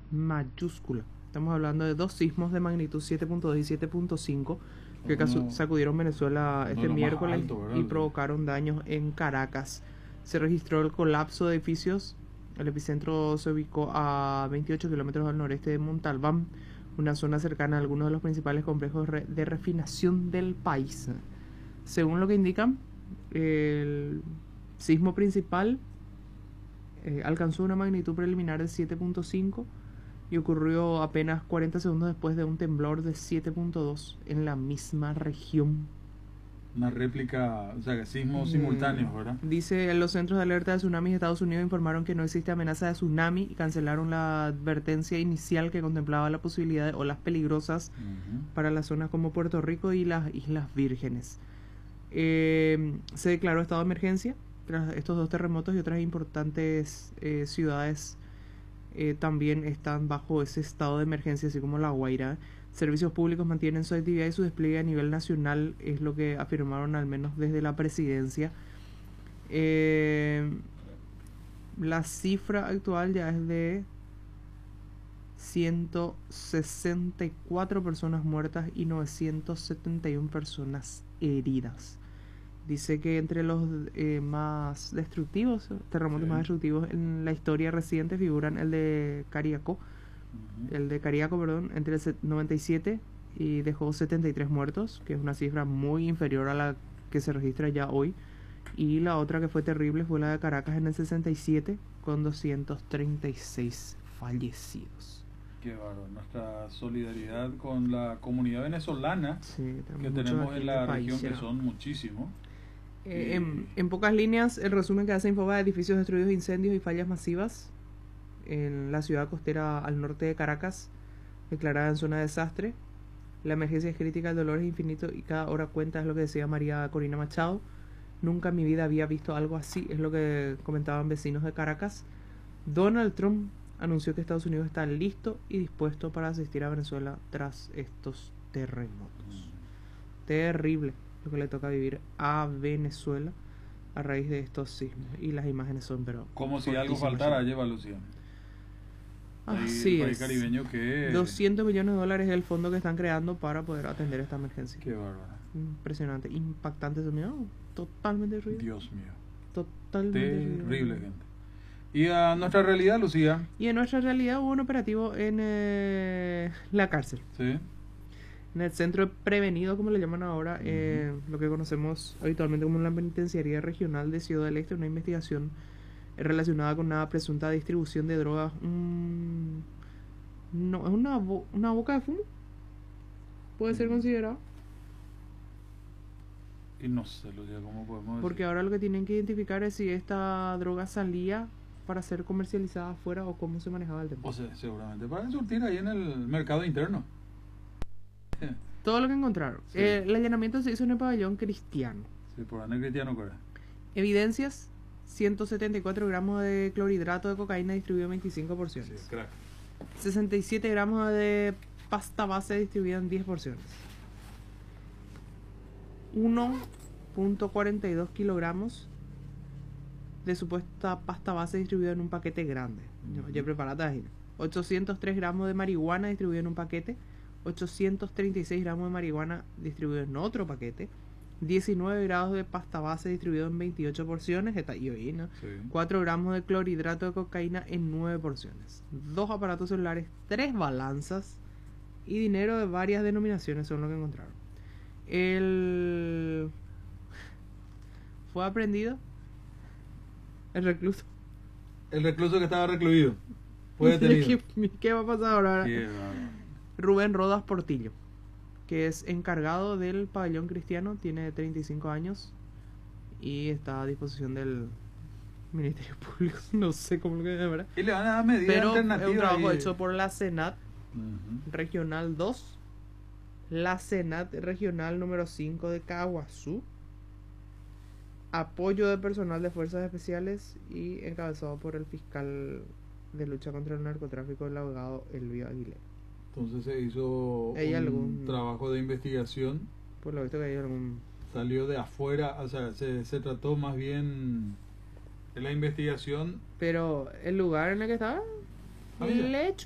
mayúscula. Estamos hablando de 2 sismos de magnitud 7.2 y 7.5 que sacudieron Venezuela este miércoles y provocaron daños en Caracas. Se registró el colapso de edificios. El epicentro se ubicó a 28 kilómetros al noreste de Montalbán, una zona cercana a algunos de los principales complejos de refinación del país. Según lo que indican, el sismo principal alcanzó una magnitud preliminar de 7.5 y ocurrió apenas 40 segundos después de un temblor de 7.2 en la misma región. Una réplica, o sea, sismos simultáneos, ¿verdad? Dice, los centros de alerta de tsunamis de Estados Unidos informaron que no existe amenaza de tsunami y cancelaron la advertencia inicial que contemplaba la posibilidad de olas peligrosas para las zonas como Puerto Rico y las Islas Vírgenes. Se declaró estado de emergencia tras estos 2 terremotos y otras importantes ciudades también están bajo ese estado de emergencia, así como La Guaira. Servicios públicos mantienen su actividad y su despliegue a nivel nacional, es lo que afirmaron al menos desde la presidencia. La cifra actual ya es de 164 personas muertas y 971 personas heridas. Dice que entre los más destructivos, terremotos más destructivos en la historia reciente figuran el de Cariaco, entre el 97 y dejó 73 muertos, que es una cifra muy inferior a la que se registra ya hoy. Y la otra que fue terrible fue la de Caracas en el 67, con 236 fallecidos. Qué bárbaro. Nuestra solidaridad con la comunidad venezolana que tenemos en la región, que son muchísimos. En pocas líneas, el resumen que hace Infobae: edificios destruidos, incendios y fallas masivas en la ciudad costera al norte de Caracas, declarada en zona de desastre. La emergencia es crítica, el dolor es infinito y cada hora cuenta, es lo que decía María Corina Machado. Nunca en mi vida había visto algo así, es lo que comentaban vecinos de Caracas. Donald Trump anunció que Estados Unidos está listo y dispuesto para asistir a Venezuela tras estos terremotos. Terrible lo que le toca vivir a Venezuela a raíz de estos sismos, y las imágenes son pero como si algo faltara, lleva Lucía. Así país caribeño que 200 millones de dólares es el fondo que están creando para poder atender esta emergencia. Qué bárbaro. Impresionante, impactante eso mío. Totalmente terrible. Dios mío. Totalmente terrible, gente. Y a nuestra realidad, Lucía. Y en nuestra realidad hubo un operativo en la cárcel. Sí. En el centro prevenido, como le llaman ahora, lo que conocemos habitualmente como la Penitenciaría Regional de Ciudad del Este, una investigación relacionada con una presunta distribución de drogas. No, es una boca de fumo. Puede ser considerado. Y no sé, Lucía, ¿cómo podemos decir? Porque ahora lo que tienen que identificar es si esta droga salía para ser comercializada afuera o cómo se manejaba el tema. O sea, seguramente para surtir ahí en el mercado interno. Todo lo que encontraron. Sí. El allanamiento se hizo en el pabellón cristiano. Sí, por el cristiano, ¿cuál? Evidencias: 174 gramos de clorhidrato de cocaína distribuido en 25 porciones. Sí, crack. 67 gramos de pasta base distribuida en 10 porciones. 1.42 kilogramos de supuesta pasta base distribuida en un paquete grande. Ya preparada ahí. 803 gramos de marihuana distribuido en un paquete. 836 gramos de marihuana distribuido en otro paquete. 19 gramos de pasta base distribuido en 28 porciones. Está ahí, ¿no? Sí. 4 gramos de clorhidrato de cocaína en 9 porciones. 2 aparatos celulares, 3 balanzas y dinero de varias denominaciones son lo que encontraron. Fue aprendido el recluso. El recluso que estaba recluido fue detenido. ¿Qué va a pasar ahora? Qué Rubén Rodas Portillo, que es encargado del pabellón cristiano, tiene 35 años y está a disposición del Ministerio Público. No sé cómo lo que es, ¿verdad? Y le van a dar medidas alternativas. Es un trabajo hecho por la Senat Regional 2, la Senat Regional número 5 de Caguazú, apoyo de personal de fuerzas especiales y encabezado por el fiscal de lucha contra el narcotráfico, el abogado Elvio Aguilera. Entonces se hizo un trabajo de investigación. Por lo visto que hay algún... Salió de afuera, o sea, se trató más bien de la investigación. Pero el lugar en el que estaba,